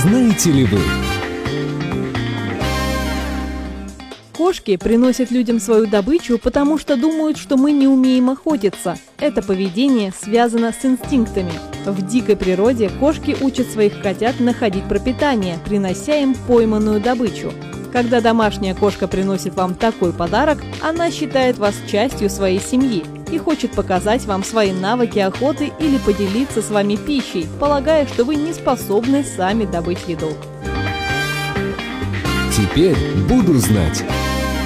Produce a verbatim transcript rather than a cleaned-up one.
Знаете ли вы? Кошки приносят людям свою добычу, потому что думают, что мы не умеем охотиться. Это поведение связано с инстинктами. В дикой природе кошки учат своих котят находить пропитание, принося им пойманную добычу. Когда домашняя кошка приносит вам такой подарок, она считает вас частью своей семьи и хочет показать вам свои навыки охоты или поделиться с вами пищей, полагая, что вы не способны сами добыть еду. Теперь буду знать.